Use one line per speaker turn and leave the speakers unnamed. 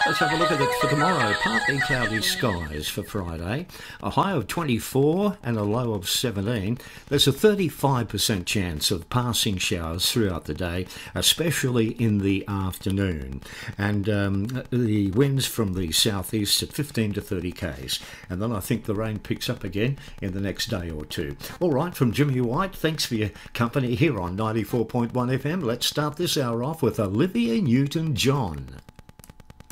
Let's have a look at it for tomorrow. Partly cloudy skies for Friday. A high of 24 and a low of 17. There's a 35% chance of passing showers throughout the day, especially in the afternoon. And the winds from the southeast at 15 to 30 k's. And then I think the rain picks up again in the next day or two. All right, from Jimmy White, thanks for your company here on 94.1 FM. Let's start this hour off with Olivia Newton-John.